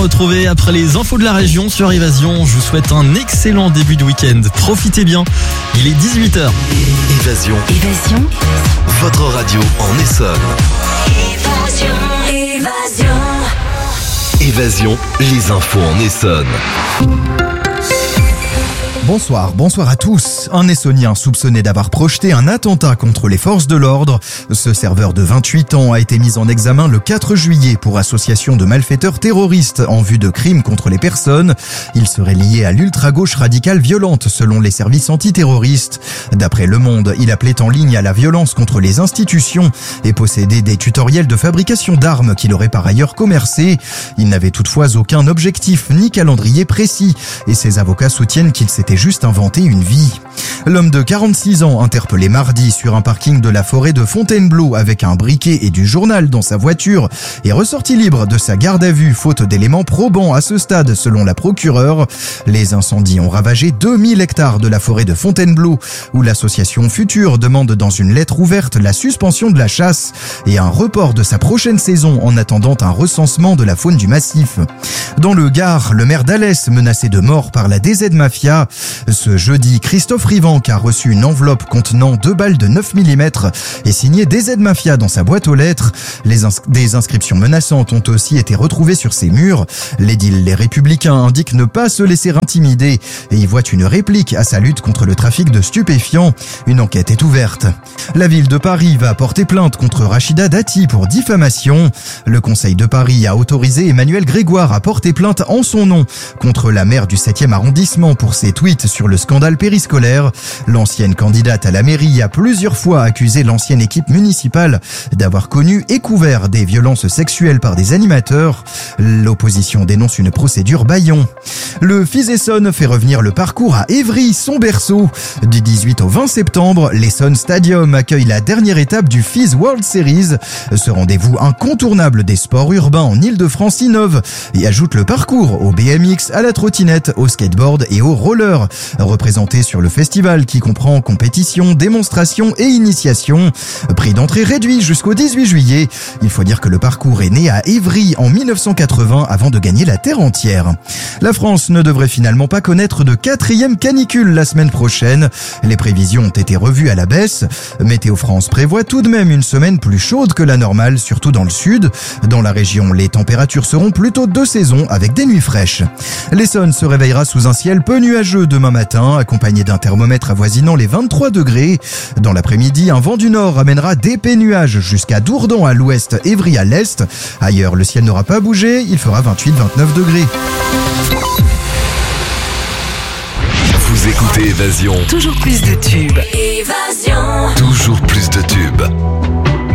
Retrouvez après les infos de la région sur Évasion. Je vous souhaite un excellent début de week-end. Profitez bien. Il est 18h. Évasion. Évasion. Votre radio en Essonne. Évasion, les infos en Essonne. Bonsoir à tous. Un Essonnien soupçonné d'avoir projeté un attentat contre les forces de l'ordre. Ce serveur de 28 ans a été mis en examen le 4 juillet pour association de malfaiteurs terroristes en vue de crimes contre les personnes. Il serait lié à l'ultra-gauche radicale violente selon les services antiterroristes. D'après Le Monde, il appelait en ligne à la violence contre les institutions et possédait des tutoriels de fabrication d'armes qu'il aurait par ailleurs commercé. Il n'avait toutefois aucun objectif ni calendrier précis et ses avocats soutiennent qu'il s'était juste inventé une vie. L'homme de 46 ans, interpellé mardi sur un parking de la forêt de Fontainebleau avec un briquet et du journal dans sa voiture, est ressorti libre de sa garde à vue faute d'éléments probants à ce stade selon la procureure. Les incendies ont ravagé 2000 hectares de la forêt de Fontainebleau où l'association Futur demande dans une lettre ouverte la suspension de la chasse et un report de sa prochaine saison en attendant un recensement de la faune du massif. Dans le Gard, le maire d'Alès menacé de mort par la DZ Mafia. Ce jeudi, Christophe Rivanc a reçu une enveloppe contenant 2 balles de 9 mm et signé DZ Mafia dans sa boîte aux lettres. Des inscriptions menaçantes ont aussi été retrouvées sur ses murs. L'édile Les Républicains indique ne pas se laisser intimider et y voit une réplique à sa lutte contre le trafic de stupéfiants. Une enquête est ouverte. La ville de Paris va porter plainte contre Rachida Dati pour diffamation. Le Conseil de Paris a autorisé Emmanuel Grégoire à porter plainte en son nom contre la maire du 7e arrondissement pour ses tweets sur le scandale périscolaire. L'ancienne candidate à la mairie a plusieurs fois accusé l'ancienne équipe municipale d'avoir connu et couvert des violences sexuelles par des animateurs. L'opposition dénonce une procédure bâillon. Le FIS Essonne fait revenir le parcours à Évry, son berceau. Du 18 au 20 septembre, l'Essonne Stadium accueille la dernière étape du FIS World Series. Ce rendez-vous incontournable des sports urbains en Ile-de-France innove et ajoute le parcours au BMX, à la trottinette, au skateboard et au roller. Représenté sur le festival qui comprend compétition, démonstration et initiation. Prix d'entrée réduit jusqu'au 18 juillet. Il faut dire que le parcours est né à Évry en 1980 avant de gagner la terre entière. La France ne devrait finalement pas connaître de 4e canicule la semaine prochaine. Les prévisions ont été revues à la baisse. Météo France prévoit tout de même une semaine plus chaude que la normale, surtout dans le sud. Dans la région, les températures seront plutôt de saison avec des nuits fraîches. L'Essonne se réveillera sous un ciel peu nuageux demain matin, accompagné d'un thermomètre avoisinant les 23 degrés. Dans l'après-midi, un vent du nord amènera d'épais nuages jusqu'à Dourdan à l'ouest, Évry à l'est. Ailleurs, le ciel n'aura pas bougé, il fera 28-29 degrés. Vous écoutez Évasion. Toujours plus de tubes. Évasion.